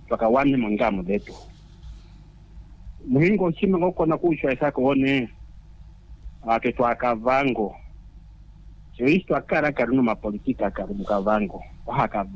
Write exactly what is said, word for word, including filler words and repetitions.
twakawane mangamo detu muhingo chima ngoko na kushwa isako one ake twakavango Isto akara karuno mapolitika karumu kavango. Wahaka